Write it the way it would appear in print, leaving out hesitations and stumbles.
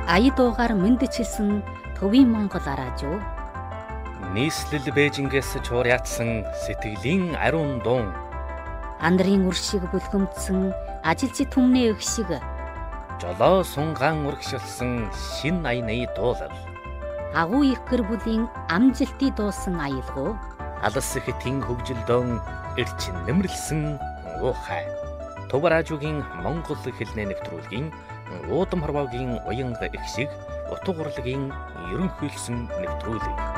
ая дуугаар мэндчилсэн төвийн Монгол араажуу. Нийслэл Бээжингээс чуурьяатсан сэтгэлийн ариун дуун. Андрын үршиг бүлгэмдсэн ажилчид түмний эх шиг. Жолоо сунгаан урагшилсан шин аяны дуулал. Агуу их гэр бүлийн амжилтыг дуусан аялгуу. Алс хэтийн хөгжилдөөн эрч нэмэрлсэн уухай. Төв радиогийн Монгол хэлний нэвтрүүлгийн уудам хорвоогийн уянга их шиг утга урлагийн ерөнхийлсөн нэвтрүүлэг.